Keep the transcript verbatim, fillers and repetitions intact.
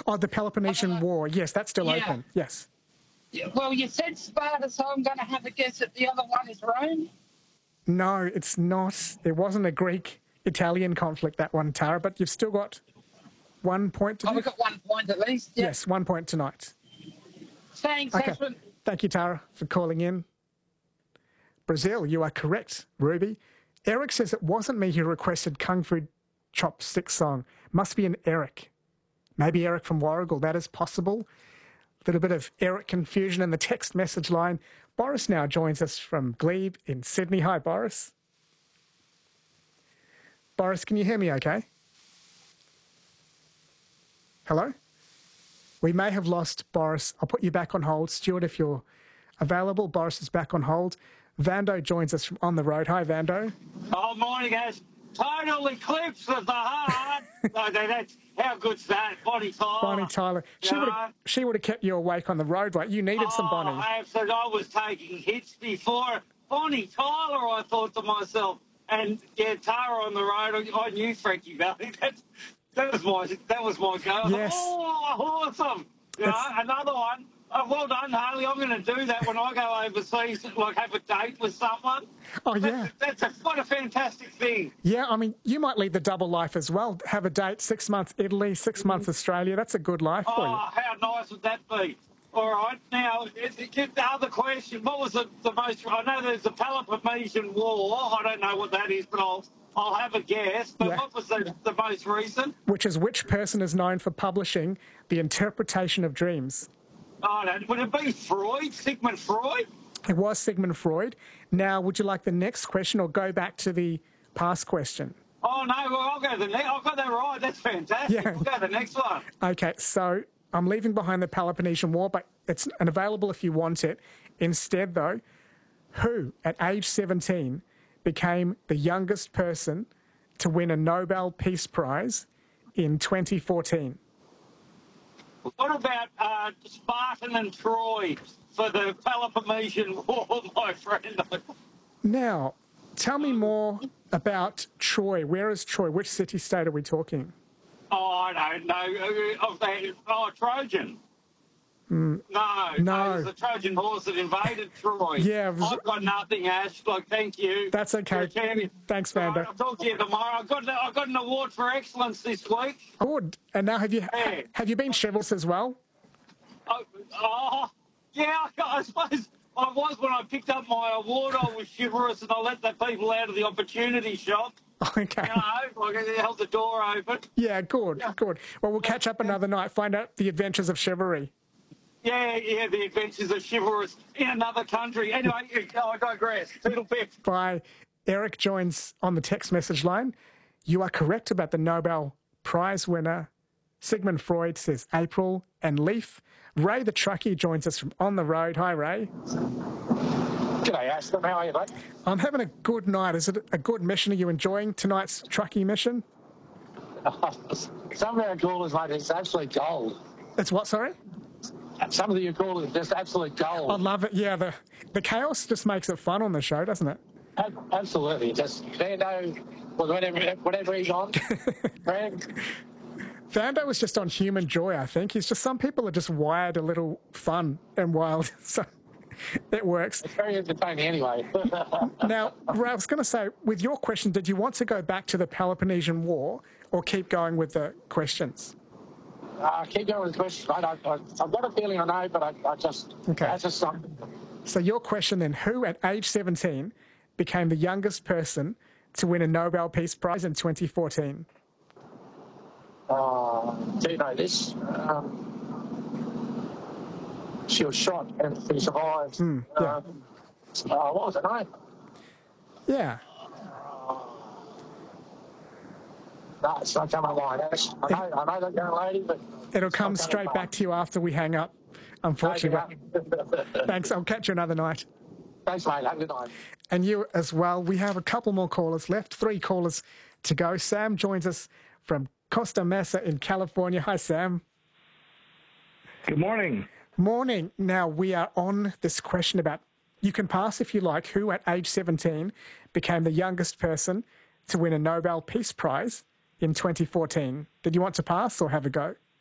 Oh, the Peloponnesian Uh, War. Yes, that's still yeah. open. Yes. Yeah, well, you said Sparta, so I'm going to have a guess that the other one is Rome. No, it's not. It wasn't a Greek-Italian conflict, that one, Tara, but you've still got one point to Oh, do. we've got one point at least. Yep. Yes, one point tonight. Thanks, Okay. Ashwin. Thank you, Tara, for calling in. Brazil, you are correct, Ruby. Eric says it wasn't me who requested Kung Fu Chopstick song. Must be an Eric. Maybe Eric from Warrigal. That is possible. A little bit of Eric confusion in the text message line. Boris now joins us from Glebe in Sydney. Hi, Boris. Boris, can you hear me okay? Hello? We may have lost Boris. I'll put you back on hold. Stuart, if you're available, Boris is back on hold. Vando joins us from On the Road. Hi, Vando. Oh, morning, guys. Total eclipse of the heart. No, that's, how good's that? Bonnie Tyler. Bonnie Tyler. She You would know? have she would have kept you awake on the road, right? You needed some Oh, Bonnie. absolutely. I was taking hits before. Bonnie Tyler, I thought to myself. And, yeah, Tara on the road, I, I knew Frankie Valley. That's, that was my that was my go. Yes. Oh, awesome. You know, That's- another one. Oh, well done, Harley. I'm going to do that when I go overseas, like have a date with someone. Oh, yeah. That's, that's a, what a fantastic thing. Yeah, I mean, you might lead the double life as well. Have a date, six months Italy, six months Australia. That's a good life for Oh, you. how nice would that be? All right, now, it- it- get the other question. What was the, the most... I know there's the Peloponnesian War. I don't know what that is, but I'll, I'll have a guess. But Yeah. what was the, the most recent? Which is which person is known for publishing The Interpretation of Dreams? Oh, no, would it be Freud? Sigmund Freud? It was Sigmund Freud. Now, would you like the next question or go back to the past question? Oh, no, well, I'll go to the next. I've got that right. That's fantastic. Yeah. We'll go to the next one. Okay, so I'm leaving behind the Peloponnesian War, but it's available if you want it. Instead, though, who at age seventeen became the youngest person to win a Nobel Peace Prize in twenty fourteen? What about uh, Spartan and Troy for the Peloponnesian War, my friend? Now, tell me more about Troy. Where is Troy? Which city-state are we talking? Oh, I don't know. Of that, oh, Trojan. Mm, No, no. no, it was the Trojan horse that invaded Troy. Yeah, it was- I've got nothing, Ash. Like, thank you. That's okay. You're a champion. Thanks, All Vando. right, I'll talk to you tomorrow. I got I got an award for excellence this week. Good. And now, have you Yeah. have you been chivalrous as well? Oh, oh yeah, I suppose I was when I picked up my award. I was chivalrous and I let the people out of the opportunity shop. Okay. You know, like I held the door open. Yeah, good, Yeah. good. Well, we'll catch up another night, find out the adventures of chivalry. Yeah, yeah, the adventures of chivalrous in another country. Anyway, I digress. Toodle pip. By Eric joins on the text message line. You are correct about the Nobel Prize winner. Sigmund Freud says April and Leaf. Ray the truckie joins us from On the Road. Hi, Ray. G'day, Ashton. How are you, mate? I'm having a good night. Is it a good mission? Are you enjoying tonight's truckie mission? Some of our callers, mate, it's absolute gold. It's what, sorry? Some of your callers are just absolute gold. I love it. Yeah, the, the chaos just makes it fun on the show, doesn't it? Ab- Absolutely. Just Vando, whatever, whatever he's on. Frank. Vando was just on Human Joy, I think. He's just, some people are just wired a little fun and wild, so it works. It's very entertaining anyway. Now, Ray, I was going to say, with your question, did you want to go back to the Peloponnesian War or keep going with the questions? uh, keep going with the questions, mate. I, I, I've got a feeling I know, but I, I just... Okay. That's just something. So your question then, who at age seventeen became the youngest person to win a Nobel Peace Prize in twenty fourteen? Uh, do you know this? Um, she was shot and she survived. Mm, yeah. um, uh, what was her name? Yeah. No, it's not coming online. I know, I know that young lady, but... It'll come straight back to you after we hang up, unfortunately. Thanks. I'll catch you another night. Thanks, mate. Have a good night. And you as well. We have a couple more callers left, three callers to go. Sam joins us from Costa Mesa in California. Hi, Sam. Good morning. Morning. Now, we are on this question about, you can pass if you like, who at age seventeen became the youngest person to win a Nobel Peace Prize in twenty fourteen. Did you want to pass or have a go?